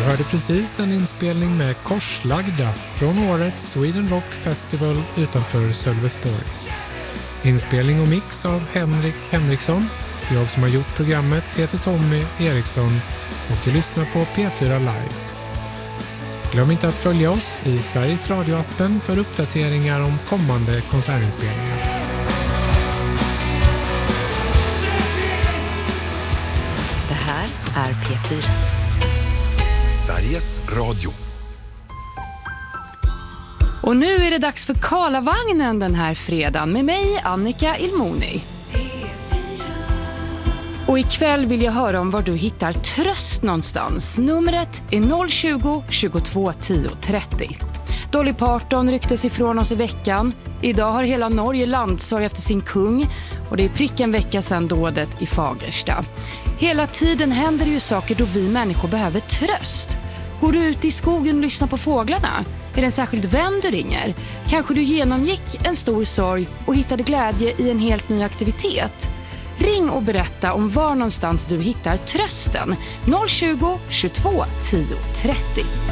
Du hörde precis en inspelning med Korslagda från årets Sweden Rock Festival utanför Sölvesborg. Inspelning och mix av Henrik Henriksson. Jag som har gjort programmet heter Tommy Eriksson och du lyssnar på P4 Live. Glöm inte att följa oss i Sveriges Radio-appen för uppdateringar om kommande konsertinspelningar. Det här är P4. Sveriges Radio. Och nu är det dags för Karlavagnen den här fredagen med mig, Annika Ilmoni. Och ikväll vill jag höra om var du hittar tröst någonstans. Numret är 020 22 10 30. Dolly Parton ryktes ifrån oss i veckan. Idag har hela Norge landsorg efter sin kung. Och det är prick en vecka sedan dådet i Fagersta. Hela tiden händer det ju saker då vi människor behöver tröst. Går du ut i skogen och lyssnar på fåglarna? Är det en särskild vän du ringer? Kanske du genomgick en stor sorg och hittade glädje i en helt ny aktivitet? Ring och berätta om var någonstans du hittar trösten. 020 22 10 30.